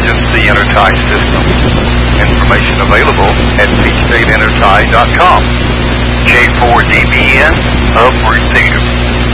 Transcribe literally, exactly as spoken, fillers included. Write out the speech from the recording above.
emergency intertie system. Information available at p state intertie dot com. J four D B N, uproot pickup.